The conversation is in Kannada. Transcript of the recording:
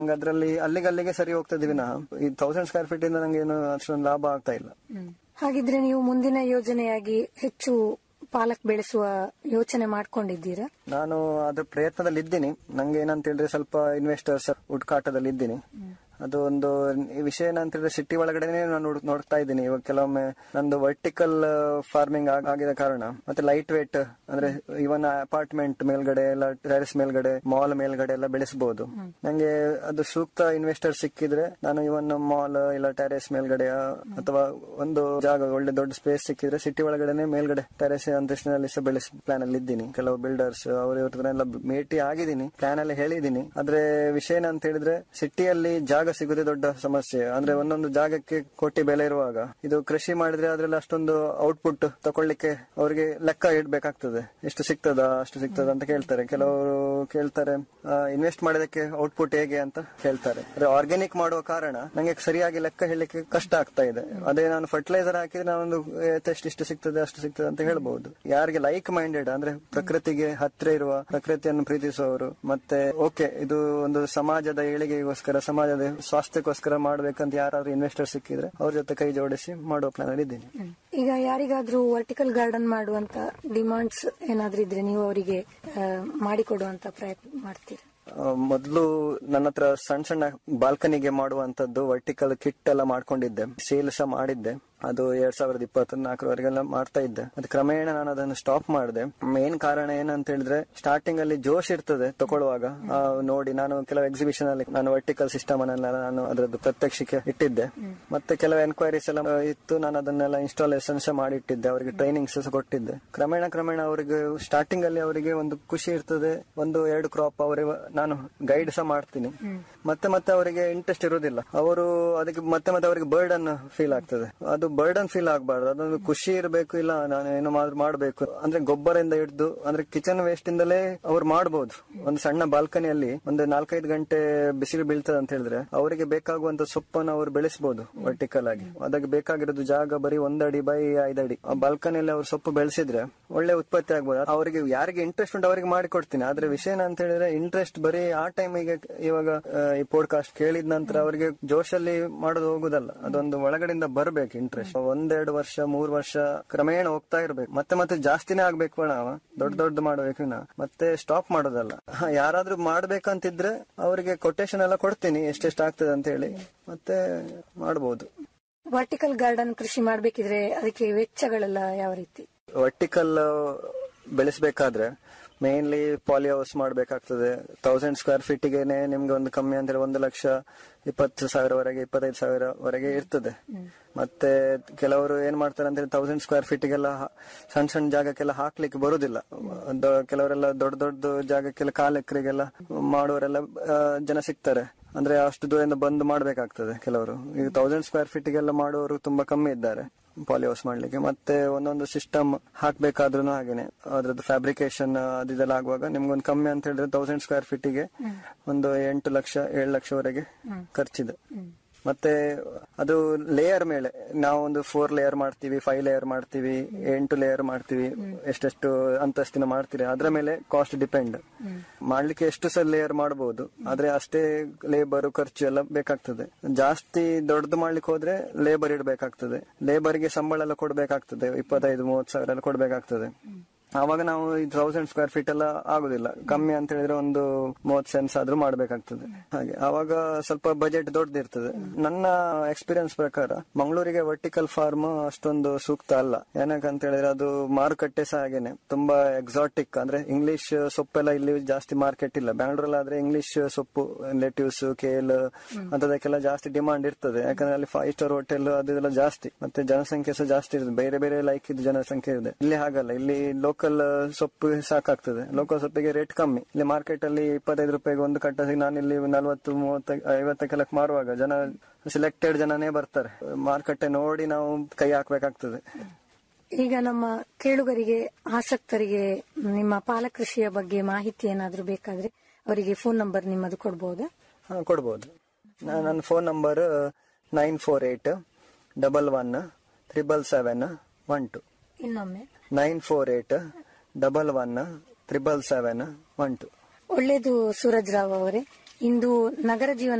ನಂಗೆ ಅದ್ರಲ್ಲಿ ಅಲ್ಲಿಗೆ ಸರಿ ಹೋಗ್ತದೆ ವಿನಃ ಈ 1000 ಸ್ಕ್ವೇರ್ ಫೀಟ್ ಇಂದ ನಂಗೆ ಏನು ಅಷ್ಟೊಂದು ಲಾಭ ಆಗ್ತಾ ಇಲ್ಲ. ಹಾಗಿದ್ರೆ ನೀವು ಮುಂದಿನ ಯೋಜನೆಯಾಗಿ ಹೆಚ್ಚು ಪಾಲಕ್ ಬೆಳೆಸುವ ಯೋಚನೆ ಮಾಡ್ಕೊಂಡಿದ್ದೀರಾ? ನಾನು ಅದ್ರ ಪ್ರಯತ್ನದಲ್ಲಿ ಇದ್ದೀನಿ. ನಂಗೆ ಏನಂತ ಹೇಳಿದ್ರೆ ಸ್ವಲ್ಪ ಇನ್ವೆಸ್ಟರ್ಸ್ ಹುಡುಕಾಟದಲ್ಲಿ ಇದ್ದೀನಿ. ಅದು ಒಂದು ವಿಷಯ ಏನಂತ ಹೇಳಿದ್ರೆ ಸಿಟಿ ಒಳಗಡೆನೆ ನಾನು ನೋಡ್ತಾ ಇದ್ದೀನಿ. ಇವಾಗ ಕೆಲವೊಮ್ಮೆ ನಂದು ವರ್ಟಿಕಲ್ ಫಾರ್ಮಿಂಗ್ ಆಗಿದ ಕಾರಣ ಮತ್ತೆ ಲೈಟ್ ವೇಟ್ ಅಂದ್ರೆ ಇವನ್ ಅಪಾರ್ಟ್ಮೆಂಟ್ ಮೇಲ್ಗಡೆ ಎಲ್ಲ ಟೆರೆಸ್ ಮೇಲ್ಗಡೆ ಮಾಲ್ ಮೇಲ್ಗಡೆ ಎಲ್ಲ ಬೆಳೆಸಬಹುದು. ನಂಗೆ ಅದು ಸೂಕ್ತ ಇನ್ವೆಸ್ಟರ್ ಸಿಕ್ಕಿದ್ರೆ ನಾನು ಇವನ್ ಮಾಲ್ ಇಲ್ಲ ಟೆರೆಸ್ ಮೇಲ್ಗಡೆ ಅಥವಾ ಒಂದು ಜಾಗ ಒಳ್ಳೆ ದೊಡ್ಡ ಸ್ಪೇಸ್ ಸಿಕ್ಕಿದ್ರೆ ಸಿಟಿ ಒಳಗಡೆನೆ ಮೇಲ್ಗಡೆ ಟೆರೆಸ್ ಅಂತಸ್ತಿನಲ್ಲಿ ಸಹ ಬೆಳೆಸ ಪ್ಲಾನ್ ಅಲ್ಲಿ ಇದ್ದೀನಿ. ಕೆಲವು ಬಿಲ್ಡರ್ಸ್ ಅವ್ರನ್ನೆಲ್ಲ ಭೇಟಿ ಆಗಿದ್ದೀನಿ, ಪ್ಲಾನ್ ಅಲ್ಲಿ ಹೇಳಿದೀನಿ. ಆದ್ರೆ ವಿಷಯ ಏನಂತ ಹೇಳಿದ್ರೆ ಸಿಟಿಯಲ್ಲಿ ಜಾಗ ಸಿಗುದೇ ದೊಡ್ಡ ಸಮಸ್ಯೆ. ಅಂದ್ರೆ ಒಂದೊಂದು ಜಾಗಕ್ಕೆ ಕೋಟಿ ಬೆಲೆ ಇರುವಾಗ ಇದು ಕೃಷಿ ಮಾಡಿದ್ರೆ ಅದ್ರಲ್ಲಿ ಅಷ್ಟೊಂದು ಔಟ್ಪುಟ್ ತಕೊಳ್ಳಿಕ್ಕೆ ಅವ್ರಿಗೆ ಲೆಕ್ಕ ಇಡ್ಬೇಕಾಗ್ತದೆ. ಎಷ್ಟು ಸಿಗ್ತದ ಅಷ್ಟು ಸಿಗ್ತದ ಅಂತ ಕೇಳ್ತಾರೆ. ಕೆಲವರು ಕೇಳ್ತಾರೆ ಇನ್ವೆಸ್ಟ್ ಮಾಡೋದಕ್ಕೆ ಔಟ್ಪುಟ್ ಹೇಗೆ ಅಂತ ಕೇಳ್ತಾರೆ. ಆರ್ಗ್ಯಾನಿಕ್ ಮಾಡುವ ಕಾರಣ ನಂಗೆ ಸರಿಯಾಗಿ ಲೆಕ್ಕ ಹೇಳಲಿಕ್ಕೆ ಕಷ್ಟ ಆಗ್ತಾ ಇದೆ. ಅದೇ ನಾನು ಫರ್ಟಿಲೈಸರ್ ಹಾಕಿದ್ರೆ ನಾನೊಂದು ಇಷ್ಟು ಸಿಗ್ತದೆ ಅಷ್ಟು ಸಿಗ್ತದೆ ಅಂತ ಹೇಳ್ಬಹುದು. ಯಾರಿಗೆ ಲೈಕ್ ಮೈಂಡೆಡ್ ಅಂದ್ರೆ ಪ್ರಕೃತಿಗೆ ಹತ್ರ ಇರುವ, ಪ್ರಕೃತಿಯನ್ನು ಪ್ರೀತಿಸುವವರು, ಮತ್ತೆ ಓಕೆ ಇದು ಒಂದು ಸಮಾಜದ ಏಳಿಗೆಗೋಸ್ಕರ ಸಮಾಜದ ಸ್ವಾಸ್ಥ್ಯಕ್ಕೋಸ್ಕರ ಮಾಡ್ಬೇಕಂತ ಯಾರಾದ್ರೂ ಇನ್ವೆಸ್ಟರ್ ಸಿಕ್ಕಿದ್ರೆ ಅವ್ರ ಜೊತೆ ಕೈ ಜೋಡಿಸಿ ಮಾಡುವ ಪ್ಲಾನ್ ಅಲ್ಲಿ ಇದ್ದೀನಿ. ಈಗ ಯಾರಿಗಾದ್ರೂ ವರ್ಟಿಕಲ್ ಗಾರ್ಡನ್ ಮಾಡುವಂತ ಡಿಮಾಂಡ್ಸ್ ಏನಾದ್ರೂ ಇದ್ರೆ ನೀವು ಅವರಿಗೆ ಮಾಡಿಕೊಡುವಂತ ಪ್ರಯತ್ನ ಮಾಡ್ತೀರಾ? ಮೊದಲು ನನ್ನ ಹತ್ರ ಸಣ್ಣ ಸಣ್ಣ ಬಾಲ್ಕನಿಗೆ ಮಾಡುವಂತದ್ದು ವರ್ಟಿಕಲ್ ಕಿಟ್ ಎಲ್ಲ ಮಾಡ್ಕೊಂಡಿದ್ದೆ, ಸೇಲ್ ಸಹ ಮಾಡಿದ್ದೆ. ಅದು 2024ವರೆಗೆಲ್ಲ ಮಾಡ್ತಾ ಇದ್ದೆ. ಅದು ಕ್ರಮೇಣ ನಾನು ಅದನ್ನು ಸ್ಟಾಪ್ ಮಾಡಿದೆ. ಮೇನ್ ಕಾರಣ ಏನಂತ ಹೇಳಿದ್ರೆ ಸ್ಟಾರ್ಟಿಂಗ್ ಅಲ್ಲಿ ಜೋಶ್ ಇರ್ತದೆ ತಗೊಳ್ಳುವಾಗ. ನೋಡಿ ನಾನು ಕೆಲವು ಎಕ್ಸಿಬಿಷನ್ ಅಲ್ಲಿ ನಾನು ವರ್ಟಿಕಲ್ ಸಿಸ್ಟಮ್ ಅನ್ನೆಲ್ಲ ನಾನು ಅದರದ್ದು ಪ್ರತ್ಯಕ್ಷಕ್ಕೆ ಇಟ್ಟಿದ್ದೆ. ಮತ್ತೆ ಕೆಲವು ಎನ್ಕ್ವೈರೀಸ್ ಎಲ್ಲ ಇತ್ತು, ನಾನು ಅದನ್ನೆಲ್ಲ ಇನ್ಸ್ಟಾಲೇಷನ್ಸ್ ಮಾಡಿಟ್ಟಿದ್ದೆ, ಅವರಿಗೆ ಟ್ರೈನಿಂಗ್ಸ್ ಕೊಟ್ಟಿದ್ದೆ. ಕ್ರಮೇಣ ಅವರಿಗೆ ಸ್ಟಾರ್ಟಿಂಗ್ ಅಲ್ಲಿ ಅವರಿಗೆ ಒಂದು ಖುಷಿ ಇರ್ತದೆ, 1-2 ಕ್ರಾಪ್ ಅವರಿಗೆ ನಾನು ಗೈಡ್ ಸಹ ಮಾಡ್ತೀನಿ. ಮತ್ತೆ ಅವರಿಗೆ ಇಂಟ್ರೆಸ್ಟ್ ಇರುವುದಿಲ್ಲ, ಅವರು ಅದಕ್ಕೆ ಮತ್ತೆ ಅವರಿಗೆ ಬರ್ಡನ್ ಫೀಲ್ ಆಗ್ತದೆ. ಅದು ಬರ್ಡನ್ ಫೀಲ್ ಆಗಬಾರ್ದು, ಅದೊಂದು ಖುಷಿ ಇರಬೇಕು. ಇಲ್ಲ ನಾನು ಏನು ಮಾಡಬೇಕು ಅಂದ್ರೆ ಗೊಬ್ಬರದಿಂದ ಹಿಡಿದು ಅಂದ್ರೆ ಕಿಚನ್ ವೇಸ್ಟ್ ಇಂದಲೇ ಅವ್ರು ಮಾಡಬಹುದು. ಒಂದು ಸಣ್ಣ ಬಾಲ್ಕನಿಯಲ್ಲಿ ಒಂದು 4-5 ಗಂಟೆ ಬಿಸಿಲು ಬೀಳ್ತದೆ ಅಂತ ಹೇಳಿದ್ರೆ ಅವರಿಗೆ ಬೇಕಾಗುವಂತ ಸೊಪ್ಪನ್ನು ಅವರು ಬೆಳೆಸಬಹುದು ವರ್ಟಿಕಲ್ ಆಗಿ. ಅದಕ್ಕೆ ಬೇಕಾಗಿರೋದು ಜಾಗ ಬರೀ 1 ಅಡಿ ಬೈ 5 ಅಡಿ. ಆ ಬಾಲ್ಕನಿಯಲ್ಲಿ ಅವ್ರು ಸೊಪ್ಪು ಬೆಳೆಸಿದ್ರೆ ಒಳ್ಳೆ ಉತ್ಪತ್ತಿ ಆಗ್ಬಹುದು. ಅವರಿಗೆ ಯಾರಿಗೆ ಇಂಟ್ರೆಸ್ಟ್ ಉಂಟು ಅವರಿಗೆ ಮಾಡಿಕೊಡ್ತೀನಿ. ಆದ್ರೆ ವಿಷಯ ಅಂತ ಹೇಳಿದ್ರೆ ಇಂಟ್ರೆಸ್ಟ್ ಬರೀ ಆ ಟೈಮಿಗೆ ಇವಾಗ ಈ ಪಾಡ್ಕಾಸ್ಟ್ ಕೇಳಿದ ನಂತರ ಅವರಿಗೆ ಜೋಶಲ್ಲಿ ಮಾಡೋದು ಹೋಗುದಲ್ಲ, ಅದೊಂದು ಒಳಗಡೆಯಿಂದ ಬರ್ಬೇಕು ಇಂಟ್ರೆಸ್ಟ್. 1-2 ವರ್ಷ 3 ವರ್ಷ ಕ್ರಮೇಣ ಹೋಗ್ತಾ ಇರ್ಬೇಕು. ಮತ್ತೆ ಜಾಸ್ತಿನೇ ಆಗ್ಬೇಕು, ನಾವು ದೊಡ್ಡ ಮಾಡ್ಬೇಕು, ಮತ್ತೆ ಸ್ಟಾಪ್ ಮಾಡೋದಲ್ಲ. ಯಾರಾದ್ರೂ ಮಾಡ್ಬೇಕಂತಿದ್ರೆ ಅವರಿಗೆ ಕೊಟೇಶನ್ ಎಲ್ಲ ಕೊಡ್ತೀನಿ ಎಷ್ಟೆಷ್ಟು ಆಗ್ತದೆ ಅಂತ ಹೇಳಿ, ಮತ್ತೆ ಮಾಡಬಹುದು. ವರ್ಟಿಕಲ್ ಗಾರ್ಡನ್ ಕೃಷಿ ಮಾಡ್ಬೇಕಿದ್ರೆ ಅದಕ್ಕೆ ವೆಚ್ಚಗಳೆಲ್ಲ ಯಾವ ರೀತಿ? ವರ್ಟಿಕಲ್ ಬೆಳೆಸಬೇಕಾದ್ರೆ ಮೇನ್ಲಿ ಪಾಲಿ ಹೌಸ್ ಮಾಡ್ಬೇಕಾಗ್ತದೆ. 1000 ಸ್ಕ್ವೇರ್ ಫೀಟ್ ಗೆನೆ ನಿಮ್ಗೆ ಒಂದು ಕಮ್ಮಿ ಅಂದ್ರೆ 1,20,000 25,000 ಇರ್ತದೆ. ಮತ್ತೆ ಕೆಲವರು ಏನ್ ಮಾಡ್ತಾರೆ ಅಂದ್ರೆ 1000 ಸ್ಕ್ವೇರ್ ಫೀಟ್ ಗೆಲ್ಲ ಸಣ್ಣ ಜಾಗಕ್ಕೆಲ್ಲ ಹಾಕ್ಲಿಕ್ಕೆ ಬರುದಿಲ್ಲ. ಕೆಲವರೆಲ್ಲ ದೊಡ್ಡ ಜಾಗಕ್ಕೆಲ್ಲ 4 ಎಕರೆಗೆಲ್ಲ ಮಾಡುವವರೆಲ್ಲ ಜನ ಸಿಗ್ತಾರೆ. ಅಂದ್ರೆ ಅಷ್ಟು ದೂರದಿಂದ ಬಂದು ಮಾಡ್ಬೇಕಾಗ್ತದೆ. ಕೆಲವರು ಈಗ 1000 ಸ್ಕ್ವೇರ್ ಫೀಟ್ ಗೆಲ್ಲ ಮಾಡುವವರು ತುಂಬಾ ಕಮ್ಮಿ ಇದ್ದಾರೆ ಪಾಲಿ ಹೌಸ್ ಮಾಡ್ಲಿಕ್ಕೆ. ಮತ್ತೆ ಒಂದೊಂದು ಸಿಸ್ಟಮ್ ಹಾಕ್ಬೇಕಾದ್ರೂ ಹಾಗೇನೆ ಅದ್ರದ್ದು ಫ್ಯಾಬ್ರಿಕೇಶನ್ ಅದೆಲ್ಲ ಆಗುವಾಗ ನಿಮ್ಗೊಂದು ಕಮ್ಮಿ ಅಂತ ಹೇಳಿದ್ರೆ 1000 ಸ್ಕ್ವೇರ್ ಫೀಟ್ ಗೆ ಒಂದು 8 ಲಕ್ಷ 7 ಲಕ್ಷವರೆಗೆ ಖರ್ಚಿದೆ. ಮತ್ತೆ ಅದು ಲೇಯರ್ ಮೇಲೆ ನಾವು ಒಂದು 4 ಲೇಯರ್ ಮಾಡ್ತೀವಿ, 5 ಲೇಯರ್ ಮಾಡ್ತೀವಿ, 8 ಲೇಯರ್ ಮಾಡ್ತೀವಿ, ಎಷ್ಟೆಷ್ಟು ಅಂತಸ್ತಿನ ಮಾಡ್ತೀರಿ ಅದ್ರ ಮೇಲೆ ಕಾಸ್ಟ್ ಡಿಪೆಂಡ್. ಮಾಡ್ಲಿಕ್ಕೆ ಎಷ್ಟು ಸಲ ಲೇಯರ್ ಮಾಡಬಹುದು, ಆದ್ರೆ ಅಷ್ಟೇ ಲೇಬರ್ ಖರ್ಚು ಎಲ್ಲ ಬೇಕಾಗ್ತದೆ. ಜಾಸ್ತಿ ದೊಡ್ಡದು ಮಾಡ್ಲಿಕ್ಕೆ ಹೋದ್ರೆ ಲೇಬರ್ ಇಡಬೇಕಾಗ್ತದೆ, ಲೇಬರ್ಗೆ ಸಂಬಳ ಎಲ್ಲ ಕೊಡ್ಬೇಕಾಗ್ತದೆ, 25-30 ಸಾವಿರ ಎಲ್ಲ ಕೊಡ್ಬೇಕಾಗ್ತದೆ. ಆವಾಗ ನಾವು 1000 ಸ್ಕ್ವೇರ್ ಫೀಟ್ ಎಲ್ಲ ಆಗುದಿಲ್ಲ. ಕಮ್ಮಿ ಅಂತ ಹೇಳಿದ್ರೆ ಒಂದು 30 ಸೆನ್ಸ್ ಆದ್ರೂ ಮಾಡ್ಬೇಕಾಗ್ತದೆ. ಹಾಗೆ ಆವಾಗ ಸ್ವಲ್ಪ ಬಜೆಟ್ ದೊಡ್ಡದಿರ್ತದೆ. ನನ್ನ ಎಕ್ಸ್ಪೀರಿಯನ್ಸ್ ಪ್ರಕಾರ ಮಂಗಳೂರಿಗೆ ವರ್ಟಿಕಲ್ ಫಾರ್ಮ್ ಅಷ್ಟೊಂದು ಸೂಕ್ತ ಅಲ್ಲ. ಏನಕ್ಕಂತ ಹೇಳಿದ್ರೆ ಅದು ಮಾರುಕಟ್ಟೆ ಸಹ ಹಾಗೇನೆ ತುಂಬಾ ಎಕ್ಸಾಟಿಕ್, ಅಂದ್ರೆ ಇಂಗ್ಲಿಷ್ ಸೊಪ್ಪೆಲ್ಲ ಇಲ್ಲಿ ಜಾಸ್ತಿ ಮಾರ್ಕೆಟ್ ಇಲ್ಲ. ಬ್ಯಾಂಗ್ಳೂರಲ್ಲಿ ಆದ್ರೆ ಇಂಗ್ಲಿಷ್ ಸೊಪ್ಪು ಲೆಟ್ಯೂಸ್ ಕೇಲ್ ಅಂತದಕ್ಕೆಲ್ಲ ಜಾಸ್ತಿ ಡಿಮಾಂಡ್ ಇರ್ತದೆ. ಯಾಕಂದ್ರೆ ಅಲ್ಲಿ 5 ಸ್ಟಾರ್ ಹೋಟೆಲ್ ಅದೆಲ್ಲ ಜಾಸ್ತಿ, ಮತ್ತೆ ಜನಸಂಖ್ಯೆ ಸಹ ಜಾಸ್ತಿ ಇರ್ತದೆ, ಬೇರೆ ಲೈಕ್ ಇದು ಜನಸಂಖ್ಯೆ ಇದೆ. ಇಲ್ಲಿ ಹಾಗಲ್ಲ, ಇಲ್ಲಿ ಲೋಕಲ್ ಸೊಪ್ಪು ಸಾಕಾಗ್ತದೆ. ಲೋಕಲ್ ಸೊಪ್ಪಿಗೆ ರೇಟ್ ಕಮ್ಮಿ. ಇಲ್ಲಿ ಮಾರ್ಕೆಟ್ ಅಲ್ಲಿ 25 ರೂಪಾಯಿಗೆ ಒಂದು ಕಟ್ಟ, ನಾನಿಲ್ಲಿ 40, 30, 50 ಮಾರುವಾಗ ಜನ ಸಿಲೆಕ್ಟೆಡ್ ಜನನೇ ಬರ್ತಾರೆ. ಮಾರ್ಕೆಟ್ ನೋಡಿ ನಾವು ಕೈ ಹಾಕ್ಬೇಕಾಗ್ತದೆ. ಈಗ ನಮ್ಮ ಕೇಳುಗರಿಗೆ ಆಸಕ್ತರಿಗೆ ನಿಮ್ಮ ಪಾಲಕ್ ಕೃಷಿಯ ಬಗ್ಗೆ ಮಾಹಿತಿ ಏನಾದ್ರೂ ಬೇಕಾದ್ರೆ ಅವರಿಗೆ ಫೋನ್ ನಂಬರ್ ನಿಮ್ಮದು ಕೊಡಬಹುದಾ? ಕೊಡಬಹುದು. ನನ್ನ ಫೋನ್ ನಂಬರ್ 948-11-77712. ಇನ್ನೊಮ್ಮೆ 948-11-77712. ಒಳ್ಳೇದು ಸೂರಜ್ ರಾವ್ ಅವರೇ, ಇಂದು ನಗರ ಜೀವನ